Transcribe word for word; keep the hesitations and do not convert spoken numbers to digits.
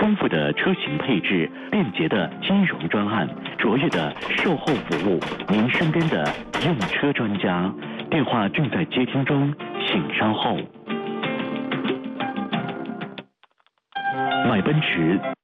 丰富的车型配置，便捷的金融专案，卓越的售后服务，您身边的用车专家。电话正在接听中，请稍后。买奔驰